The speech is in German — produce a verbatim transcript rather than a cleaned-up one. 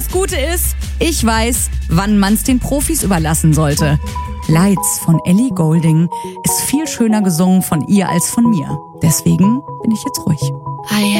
das Gute ist, ich weiß, wann man's den Profis überlassen sollte. Lights von Ellie Goulding ist viel schöner gesungen von ihr als von mir. Deswegen bin ich jetzt ruhig.